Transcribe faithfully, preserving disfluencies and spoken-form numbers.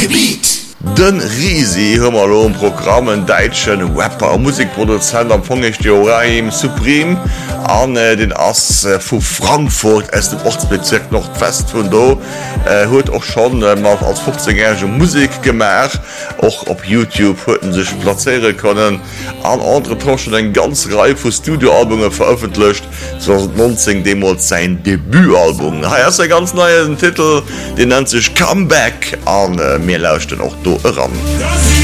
Den Risi hummer lo Programmen deitschen Wapper Musikproduzent am Fongcht Joraim Supreme an äh, den Ass äh, vu Frankfurt ass dem Ortsbezirk noch fest vun do huet äh, och schon äh, mat als fünfzehnjährige Musik gemer och op YouTube hueten sech placéiere können an andere Troschen en ganz Reihe vu Studioalbume veröffentlicht zweitausendneunzehn Demos sein Debütalbum. Ha er ganz neuen Titel, den nennt sich Comeback an äh, mir lauschten auch do ran.